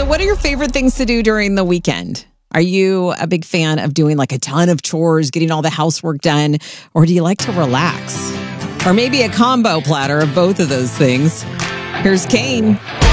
what are your favorite things to do during the weekend? Are you a big fan of doing like a ton of chores, getting all the housework done, or do you like to relax? Or maybe a combo platter of both of those things. Here's Kane.